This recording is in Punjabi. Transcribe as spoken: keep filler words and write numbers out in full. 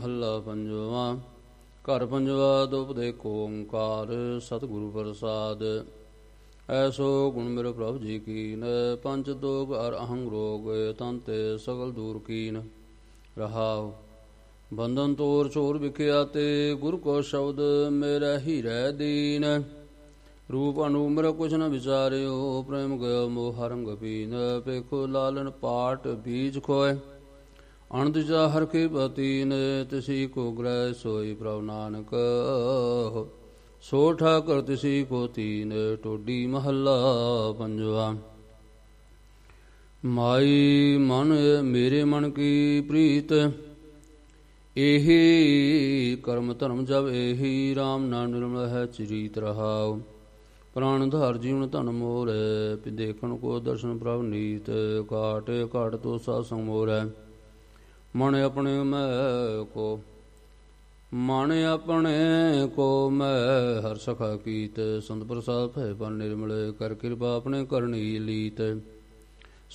ਮਹੱਲਾ ਪੰਜਵਾਂ। ਘਰ ਪੰਜਵਾ ਦੁਪਦ ਏਕ ਓੰਕਾਰ ਸਤਿਗੁਰੂ ਪ੍ਰਸਾਦ। ਐਸੋ ਗੁਣ ਮੇਰੇ ਪ੍ਰਭੁ ਜੀ ਕੀਨ, ਪੰਚ ਦੋਗ ਅਰ ਅਹੰਗ ਰੋਗ, ਤਨ ਤੇ ਸਗਲ ਦੂਰ ਕੀਨ। ਰਹਾਉ ਬੰਧਨ ਤੋਰ ਚੋਰ ਵਿਖਿਆ ਤੇ, ਗੁਰ ਕੋ ਸ਼ਬਦ ਮੇਰੇ ਹੀਰੇ ਦੀਨ। ਰੂਪ ਅਨੂਪ ਮੇਰਾ ਕੁਛ ਨ ਵਿਚਾਰਿਓ, ਪ੍ਰੇਮ ਗਇਓ ਮੋਹ ਰੰਗ ਪੀਨ। ਪੇਖੋ ਲਾਲਨ ਪਾਟ ਬੀਜ ਖੋਏ, ਅਣਦ ਜਾ ਹਰ ਕੀ ਬਤੀਨ। ਤਿਸੀ ਕੋ ਗ੍ਰਹਿ ਸੋਈ ਪ੍ਰਭ ਨਾਨਕ, ਸੋ ਠਾਕਰ ਤਿਸੀ ਕੋ ਤੀਨ। ਟੋਡੀ ਮਹੱਲਾ ਪੰਜਵਾ। ਮਾਈ ਮਨ ਮੇਰੇ ਮਨ ਕੀ ਪ੍ਰੀਤ, ਏਹੀ ਕਰਮ ਧਰਮ ਜਬ ਏਹੀ। ਰਾਮ ਨਾਮ ਨਿਰਮਲ ਹੈ ਚਰੀਤ। ਰਹਾਉ ਪ੍ਰਾਣ ਧਾਰ ਜੀਵਨ ਧਨ ਮੋਰੈ, ਦੇਖਣ ਕੋ ਦਰਸ਼ਨ ਪ੍ਰਭ ਨੀਤ। ਘਾਟ ਘਾਟ ਤੋ ਸਾਧ ਸੰਗ ਮੋਰੈ, ਮਨ ਆਪਣੇ ਮੈਂ ਕੋ ਮਨ ਆਪਣੇ ਕੋ ਮੈਂ ਹਰ ਸਖਾ ਕੀਤ। ਸੰਤ ਪ੍ਰਸਾਦ ਭੈ ਪਨ ਨਿਰਮਲ, ਕਰ ਕਿਰਪਾ ਆਪਣੇ ਕਰਨੀ ਲੀਤ।